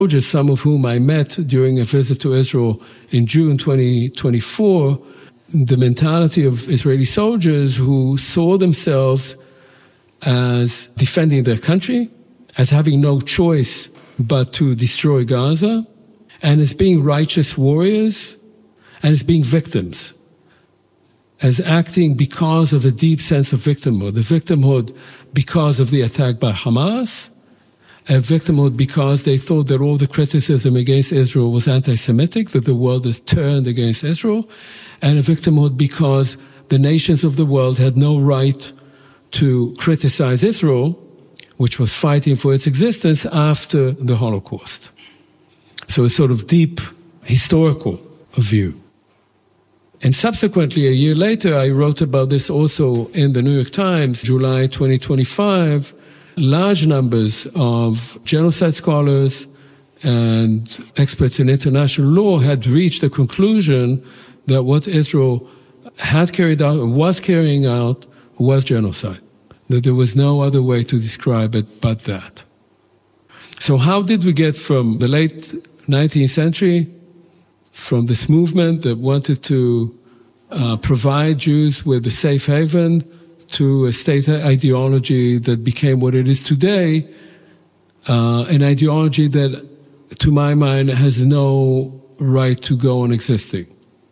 soldiers, some of whom I met during a visit to Israel in June 2024, the mentality of Israeli soldiers who saw themselves as defending their country, as having no choice but to destroy Gaza, and as being righteous warriors, and as being victims, as acting because of a deep sense of victimhood, the victimhood because of the attack by Hamas, a victimhood because they thought that all the criticism against Israel was anti-Semitic, that the world has turned against Israel, and a victimhood because the nations of the world had no right to criticize Israel, which was fighting for its existence after the Holocaust. So a sort of deep historical view. And subsequently, a year later, I wrote about this also in the New York Times, July 2025. Large numbers of genocide scholars and experts in international law had reached the conclusion that what Israel had carried out, was carrying out, was genocide. That there was no other way to describe it but that. So how did we get from the late 19th century, from this movement that wanted to provide Jews with a safe haven, to a state ideology that became what it is today, an ideology that, to my mind, has no right to go on existing.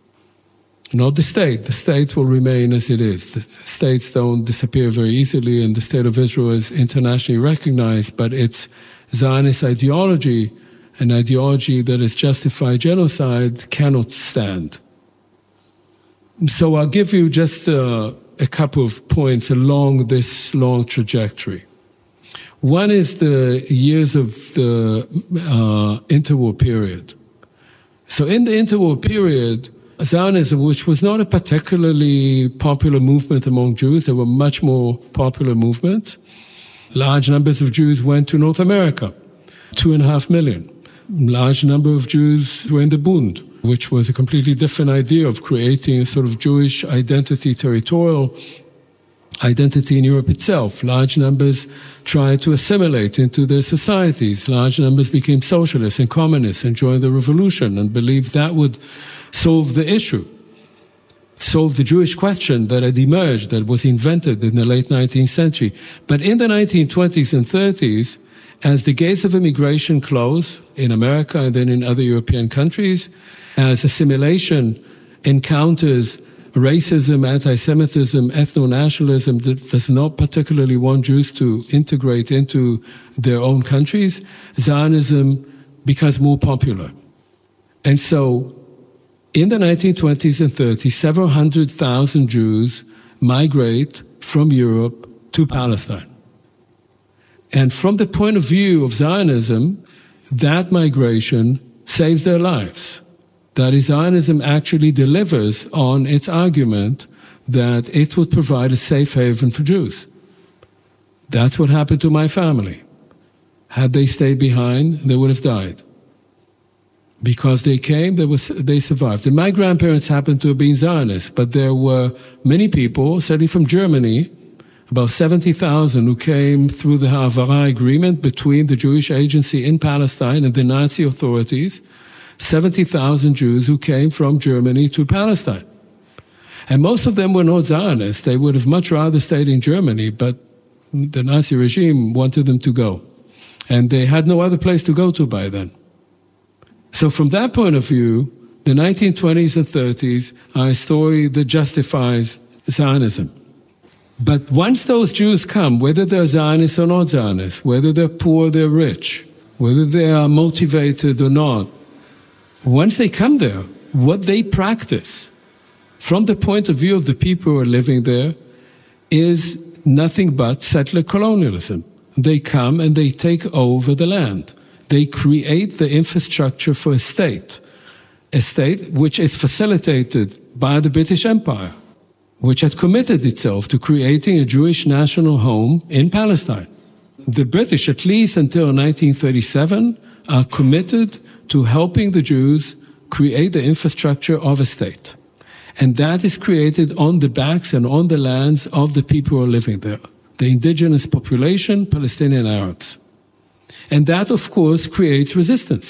Not the state. The state will remain as it is. The states don't disappear very easily, and the State of Israel is internationally recognized, but its Zionist ideology, an ideology that has justified genocide, cannot stand. So I'll give you just a couple of points along this long trajectory. One is the years of the interwar period. So in the interwar period, Zionism, which was not a particularly popular movement among Jews, there were much more popular movements. Large numbers of Jews went to North America, 2.5 million. Large number of Jews were in the Bund, which was a completely different idea of creating a sort of Jewish identity, territorial identity in Europe itself. Large numbers tried to assimilate into their societies. Large numbers became socialists and communists and joined the revolution and believed that would solve the issue, solve the Jewish question that had emerged, that was invented in the late 19th century. But in the 1920s and 30s, as the gates of immigration closed in America and then in other European countries, as assimilation encounters racism, anti-Semitism, ethno-nationalism that does not particularly want Jews to integrate into their own countries, Zionism becomes more popular. And so in the 1920s and 30s, several 100,000 Jews migrate from Europe to Palestine. And from the point of view of Zionism, that migration saves their lives. That is, Zionism actually delivers on its argument that it would provide a safe haven for Jews. That's what happened to my family. Had they stayed behind, they would have died. Because they came, they survived. And my grandparents happened to have been Zionists, but there were many people, certainly from Germany, about 70,000 who came through the Ha'avara agreement between the Jewish agency in Palestine and the Nazi authorities, 70,000 Jews who came from Germany to Palestine. And most of them were not Zionists. They would have much rather stayed in Germany, but the Nazi regime wanted them to go. And they had no other place to go to by then. So from that point of view, the 1920s and 30s are a story that justifies Zionism. But once those Jews come, whether they're Zionists or not Zionists, whether they're poor or they're rich, whether they are motivated or not, once they come there, what they practice from the point of view of the people who are living there is nothing but settler colonialism. They come and they take over the land. They create the infrastructure for a state which is facilitated by the British Empire, which had committed itself to creating a Jewish national home in Palestine. The British, at least until 1937, are committed to helping the Jews create the infrastructure of a state. And that is created on the backs and on the lands of the people who are living there, the indigenous population, Palestinian Arabs. And that, of course, creates resistance.